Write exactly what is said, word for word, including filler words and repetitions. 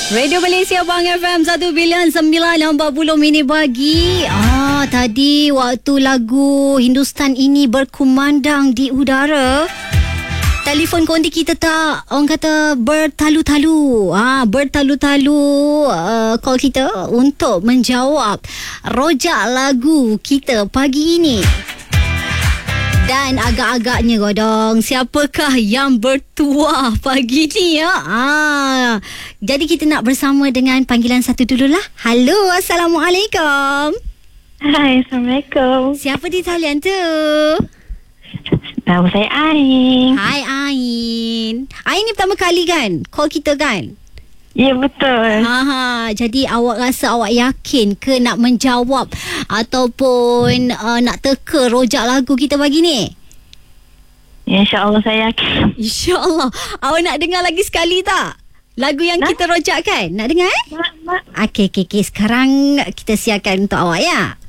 Radio Malaysia Bang F M seratus sembilan empat puluh minit pagi. Ah, tadi waktu lagu Hindustan ini berkumandang di udara, telefon konti kita tak, orang kata bertalu-talu. Ah, bertalu-talu uh, call kita untuk menjawab rojak lagu kita pagi ini. Dan agak-agaknya Godong, siapakah yang bertuah pagi ni ya? Ah, jadi kita nak bersama dengan panggilan satu dululah. Halo, Assalamualaikum. Hai, Assalamualaikum. Siapa di talian tu? Nama saya Ain. Hai Ain. Ain ni pertama kali kan call kita kan? Ya, betul. Ha, ha. Jadi awak rasa awak yakin ke nak menjawab ataupun uh, nak teka rojak lagu kita pagi ni? Ya, InsyaAllah saya yakin. InsyaAllah. Awak nak dengar lagi sekali tak? Lagu yang Nak? kita rojakkan. Nak dengar eh? Mak, mak. Okey, okey, okey. Sekarang kita siapkan untuk awak ya.